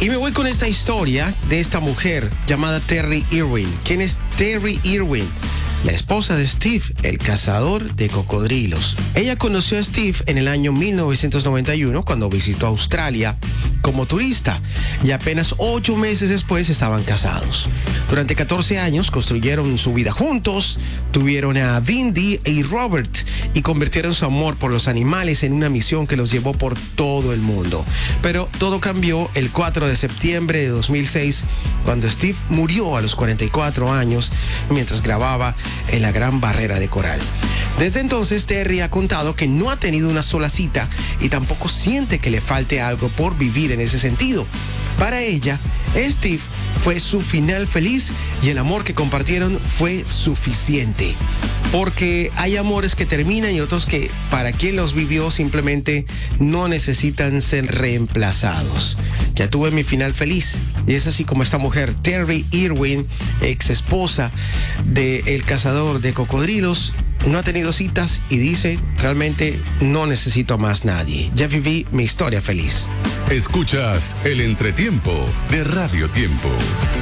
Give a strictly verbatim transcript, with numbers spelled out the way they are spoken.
Y me voy con esta historia de esta mujer llamada Terry Irwin. ¿Quién es Terry Irwin? La esposa de Steve, el cazador de cocodrilos. Ella conoció a Steve en el año mil novecientos noventa y uno cuando visitó Australia como turista y apenas ocho meses después estaban casados. Durante catorce años construyeron su vida juntos, tuvieron a Vindy y Robert y convirtieron su amor por los animales en una misión que los llevó por todo el mundo. Pero todo cambió el cuatro de septiembre de dos mil seis cuando Steve murió a los cuarenta y cuatro años mientras grababa en la Gran Barrera de Coral. Desde entonces, Terry ha contado que no ha tenido una sola cita y tampoco siente que le falte algo por vivir en ese sentido. Para ella, Steve fue su final feliz y el amor que compartieron fue suficiente. Porque hay amores que terminan y otros que, para quien los vivió, simplemente no necesitan ser reemplazados. Ya tuve mi final feliz. Y es así como esta mujer, Terry Irwin, ex esposa del cazador de cocodrilos, no ha tenido citas y dice, realmente no necesito a más nadie. Ya viví mi historia feliz. Escuchas El Entretiempo de Radio Tiempo.